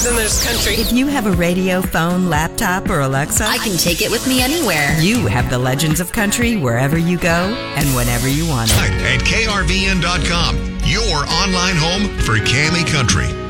Then there's country. If you have a radio, phone, laptop, or Alexa, I can take it with me anywhere. You have the Legends of Country wherever you go and whenever you want it. At KRVN.com, your online home for Cammy Country.